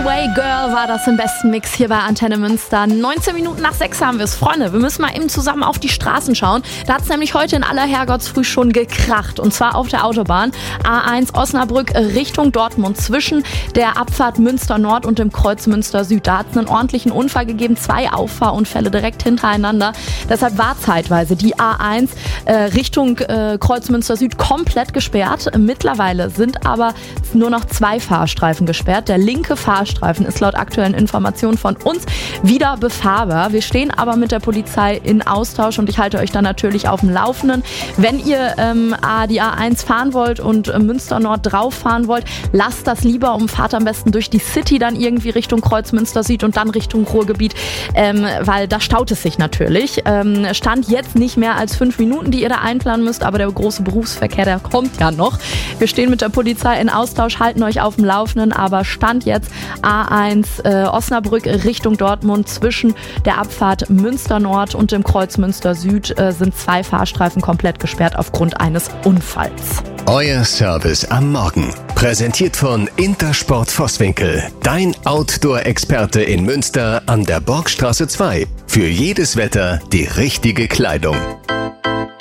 Away Girl war das im besten Mix hier bei Antenne Münster. 19 Minuten nach 6 haben wir es. Freunde, wir müssen mal eben zusammen auf die Straßen schauen. Da hat es nämlich heute in aller Herrgottsfrüh schon gekracht. Und zwar auf der Autobahn A1 Osnabrück Richtung Dortmund zwischen der Abfahrt Münster Nord und dem Kreuz Münster Süd. Da hat es einen ordentlichen Unfall gegeben. 2 Auffahrunfälle direkt hintereinander. Deshalb war zeitweise die A1 Richtung Kreuz Münster Süd komplett gesperrt. Mittlerweile sind aber nur noch 2 Fahrstreifen gesperrt. Der linke Fahrstreifen ist laut aktuellen Informationen von uns wieder befahrbar. Wir stehen aber mit der Polizei in Austausch und ich halte euch dann natürlich auf dem Laufenden. Wenn ihr die A1 fahren wollt und Münster Nord drauf fahren wollt, lasst das lieber und fahrt am besten durch die City dann irgendwie Richtung Kreuz Münster Süd und dann Richtung Ruhrgebiet, weil da staut es sich natürlich. Stand jetzt nicht mehr als 5 Minuten, die ihr da einplanen müsst, aber der große Berufsverkehr, der kommt ja noch. Wir stehen mit der Polizei in Austausch, halten euch auf dem Laufenden, aber Stand jetzt A1 Osnabrück Richtung Dortmund zwischen der Abfahrt Münster Nord und dem Kreuz Münster Süd sind 2 Fahrstreifen komplett gesperrt aufgrund eines Unfalls. Euer Service am Morgen. Präsentiert von Intersport Vosswinkel. Dein Outdoor-Experte in Münster an der Borgstraße 2. Für jedes Wetter die richtige Kleidung.